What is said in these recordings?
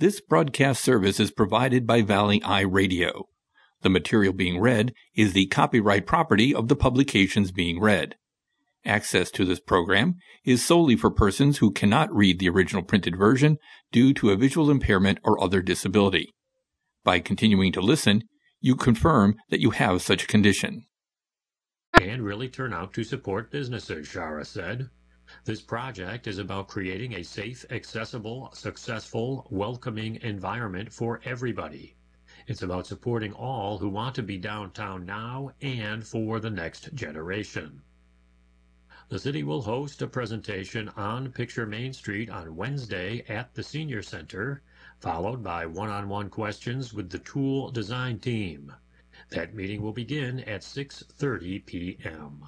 This broadcast service is provided by Valley Eye Radio. The material being read is the copyright property of the publications being read. Access to this program is solely for persons who cannot read the original printed version due to a visual impairment or other disability. By continuing to listen, you confirm that you have such a condition. And really turn out to support businesses, Shara said. This project is about creating a safe, accessible, successful, welcoming environment for everybody. It's about supporting all who want to be downtown now and for the next generation. The city will host a presentation on Picture Main Street on Wednesday at the Senior Center, followed by one-on-one questions with the Tool Design Team. That meeting will begin at 6:30 p.m.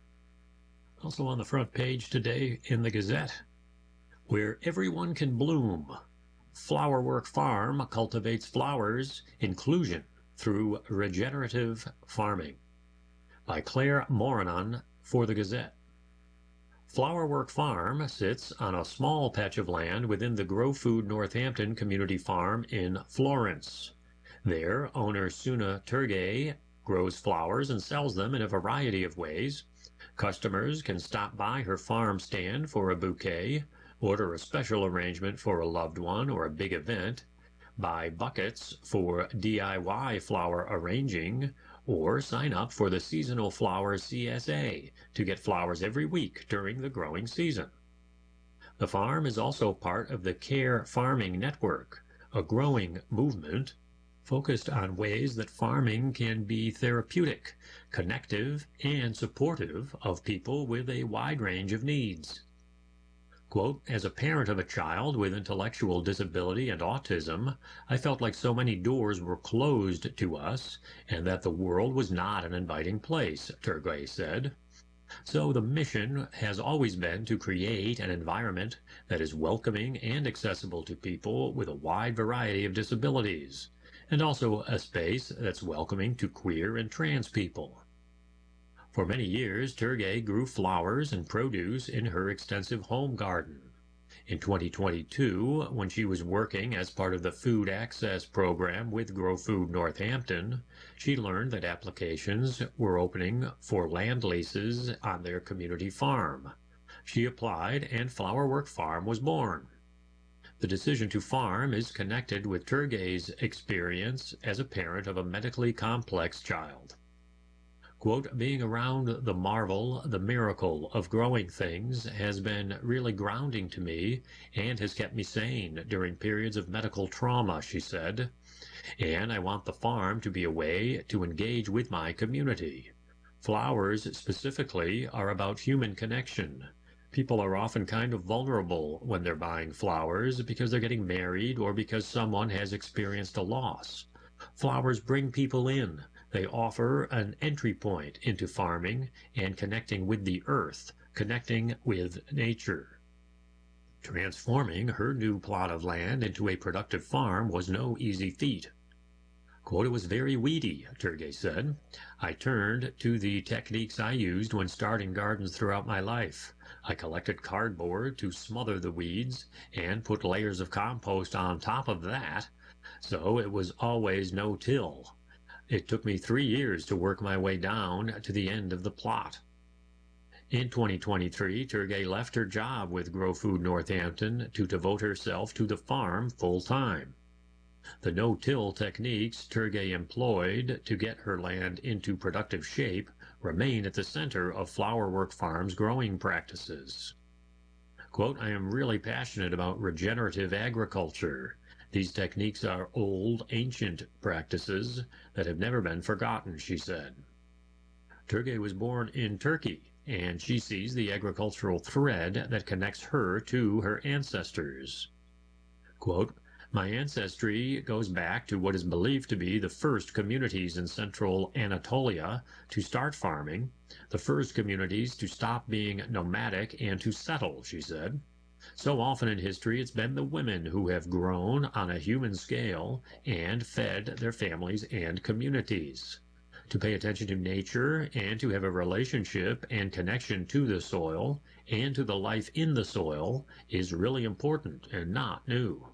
Also on the front page today in the Gazette, where everyone can bloom. Flowerwork Farm cultivates flowers inclusion through regenerative farming. By Claire Moranon for the Gazette. Flowerwork Farm sits on a small patch of land within the Grow Food Northampton Community Farm in Florence. There, owner Suna Turgay grows flowers and sells them in a variety of ways. Customers can stop by her farm stand for a bouquet, order a special arrangement for a loved one or a big event, buy buckets for DIY flower arranging, or sign up for the Seasonal Flowers CSA to get flowers every week during the growing season. The farm is also part of the Care Farming Network, a growing movement focused on ways that farming can be therapeutic, connective, and supportive of people with a wide range of needs. Quote, as a parent of a child with intellectual disability and autism, I felt like so many doors were closed to us and that the world was not an inviting place, Turgay said. So the mission has always been to create an environment that is welcoming and accessible to people with a wide variety of disabilities, and also a space that's welcoming to queer and trans people. For many years, Turgay grew flowers and produce in her extensive home garden. In 2022, when she was working as part of the Food Access Program with Grow Food Northampton, she learned that applications were opening for land leases on their community farm. She applied and Flowerwork Farm was born. The decision to farm is connected with Turgay's experience as a parent of a medically complex child. Quote, being around the marvel, the miracle of growing things has been really grounding to me and has kept me sane during periods of medical trauma, she said. And I want the farm to be a way to engage with my community. Flowers specifically are about human connection. People are often kind of vulnerable when they're buying flowers because they're getting married or because someone has experienced a loss. Flowers bring people in. They offer an entry point into farming and connecting with the earth, connecting with nature. Transforming her new plot of land into a productive farm was no easy feat. Quote, it was very weedy, Turgay said. I turned to the techniques I used when starting gardens throughout my life. I collected cardboard to smother the weeds and put layers of compost on top of that, so it was always no-till. It took me 3 years to work my way down to the end of the plot. In 2023, Turgay left her job with Grow Food Northampton to devote herself to the farm full-time. The no-till techniques Turgay employed to get her land into productive shape remain at the center of Flowerwork Farm's growing practices. Quote, I am really passionate about regenerative agriculture. These techniques are old, ancient practices that have never been forgotten, she said. Turgay was born in Turkey, and she sees the agricultural thread that connects her to her ancestors. Quote, my ancestry goes back to what is believed to be the first communities in central Anatolia to start farming, the first communities to stop being nomadic and to settle, she said. So often in history, it's been the women who have grown on a human scale and fed their families and communities. To pay attention to nature and to have a relationship and connection to the soil and to the life in the soil is really important and not new.